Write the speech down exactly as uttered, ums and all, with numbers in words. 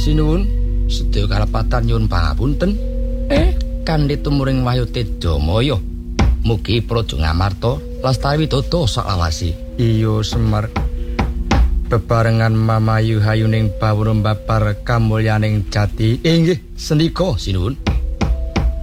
sinuwun. Sedaya kalepatan nyuwun pangapunten. Eh, kanthi tumuring Wahyu Tedamaya. Mugi Praja Ngamarta lestari widodara saklawase. Iya Semar. Bebarengan mamayu hayuning bawuh mbapar kamulyaning jati. Inggih, sendika sinuwun.